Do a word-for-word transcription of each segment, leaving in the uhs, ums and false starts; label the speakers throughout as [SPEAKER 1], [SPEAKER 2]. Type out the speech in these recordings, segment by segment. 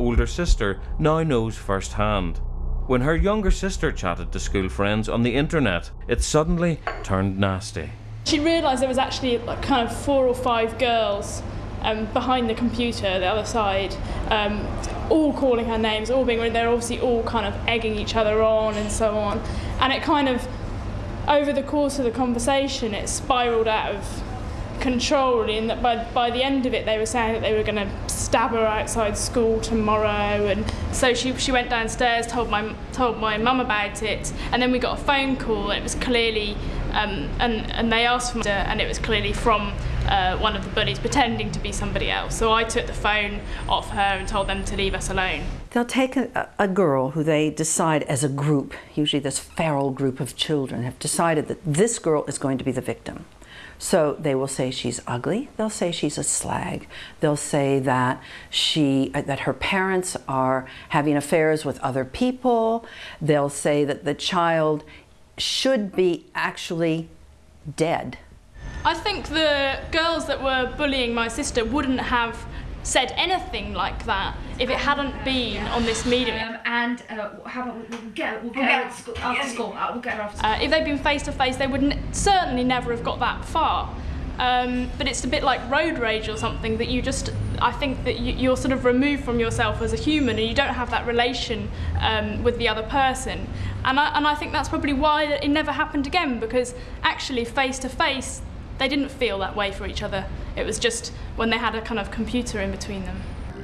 [SPEAKER 1] older sister now knows firsthand. When her younger sister chatted to school friends on the internet, it suddenly turned nasty.
[SPEAKER 2] She realised there was actually like kind of four or five girls um, behind the computer, the other side, um, all calling her names, all being, they're obviously all kind of egging each other on and so on. And it kind of, over the course of the conversation, it spiralled out of control, in that by, by the end of it they were saying that they were going to stab her outside school tomorrow, and so she, she went downstairs, told my told my mum about it, and then we got a phone call, and it was clearly um, and, and they asked for her, and it was clearly from uh, one of the bullies pretending to be somebody else. So I took the phone off her and told them to leave us alone.
[SPEAKER 3] They'll take a, a girl who they decide as a group, usually this feral group of children, have decided that this girl is going to be the victim. So they will say she's ugly, they'll say she's a slag, they'll say that she, that her parents are having affairs with other people, they'll say that the child should be actually dead.
[SPEAKER 2] I think the girls that were bullying my sister wouldn't have said anything like that if it hadn't been on this medium.
[SPEAKER 4] Um, and uh, how about we'll get, we'll get her at school, after school, uh, we'll get her after school.
[SPEAKER 2] Uh, if they'd been face to face, they would certainly never have got that far. Um, but it's a bit like road rage or something, that you just, I think that you, you're sort of removed from yourself as a human, and you don't have that relation um, with the other person. And I, and I think that's probably why it never happened again, because actually face to face, they didn't feel that way for each other. It was just when they had a kind of computer in between them.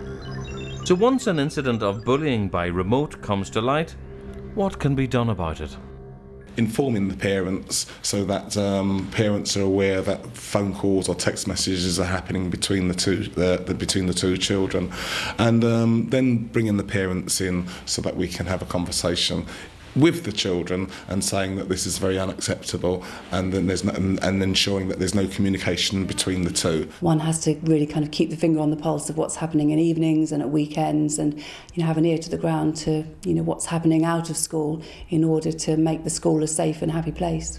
[SPEAKER 1] So once an incident of bullying by remote comes to light, what can be done about it?
[SPEAKER 5] Informing the parents so that um, parents are aware that phone calls or text messages are happening between the two, uh, the, between the two children, and um, then bringing the parents in so that we can have a conversation with the children and saying that this is very unacceptable, and then there's no, and, and ensuring that there's no communication between the two.
[SPEAKER 6] One has to really kind of keep the finger on the pulse of what's happening in evenings and at weekends, and you know, have an ear to the ground to you know what's happening out of school in order to make the school a safe and happy place.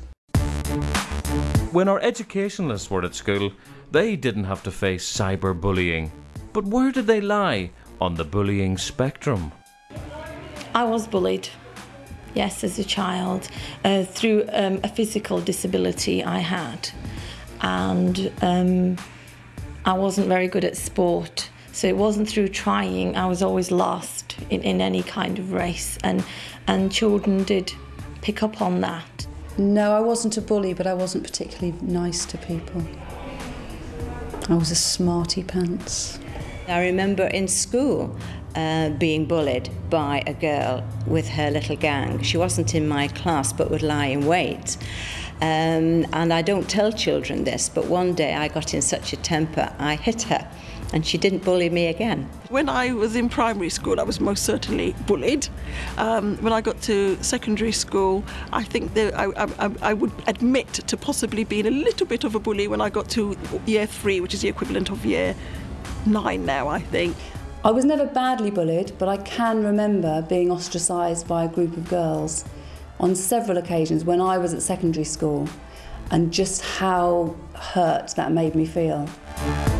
[SPEAKER 1] When our educationalists were at school, they didn't have to face cyberbullying. But where did they lie on the bullying spectrum?
[SPEAKER 7] I was bullied. Yes, as a child, uh, through um, a physical disability I had, and um, I wasn't very good at sport, so it wasn't through trying. I was always lost in, in any kind of race, and, and children did pick up on that.
[SPEAKER 6] No, I wasn't a bully, but I wasn't particularly nice to people. I was a smarty pants.
[SPEAKER 8] I remember in school uh, being bullied by a girl with her little gang. She wasn't in my class but would lie in wait. Um, and I don't tell children this, but one day I got in such a temper, I hit her, and she didn't bully me again.
[SPEAKER 9] When I was in primary school, I was most certainly bullied. Um, when I got to secondary school, I think that I, I, I would admit to possibly being a little bit of a bully when I got to year three, which is the equivalent of year nine now, I think.
[SPEAKER 6] I was never badly bullied, but I can remember being ostracised by a group of girls on several occasions when I was at secondary school, and just how hurt that made me feel.